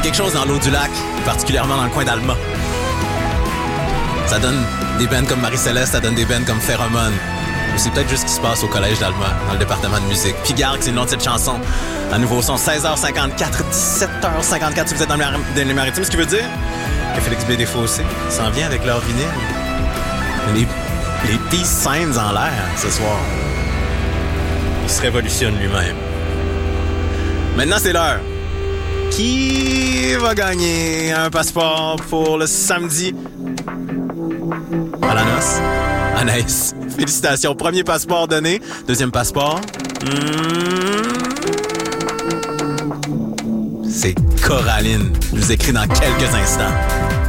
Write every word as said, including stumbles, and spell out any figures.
quelque chose dans l'eau du lac, particulièrement dans le coin d'Alma. Ça donne des bands comme Marie-Céleste, ça donne des bands comme Pheromone. Ou c'est peut-être juste ce qui se passe au collège d'Alma, dans le département de musique. Pigargue, c'est le nom de cette chanson. À nouveau son, seize heures cinquante-quatre, dix-sept heures cinquante-quatre si vous êtes dans les, Mar- dans les Maritimes, ce qui veut dire que Félix B. Desfossés s'en vient avec leur vinyle. Les, les peace signs en l'air ce soir. Il se révolutionne lui-même. Maintenant, c'est l'heure. Qui va gagner un passeport pour le samedi à la noce? Anaïs, félicitations. Premier passeport donné. Deuxième passeport. Hmm... C'est Coraline. Je vous écris dans quelques instants.